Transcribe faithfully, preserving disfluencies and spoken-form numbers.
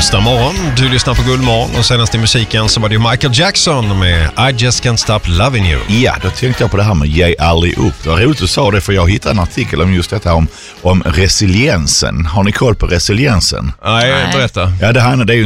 onsdag morgon. Du lyssnar på Guldmorgon och senast i musiken så var det Michael Jackson med I Just Can't Stop Loving You. Ja, då tänkte jag på det här med ge aldrig upp. Det var roligt att du sa det, för jag hittade en artikel om just detta om, om resiliensen. Har ni koll på resiliensen? Nej, berätta. Ja, det här det är ju